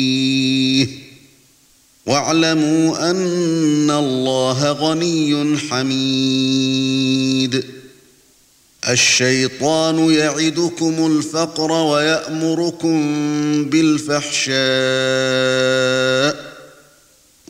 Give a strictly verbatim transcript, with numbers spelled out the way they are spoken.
واعلموا أن الله غني حميد. الشيطان يعدكم الفقر ويأمركم بالفحشاء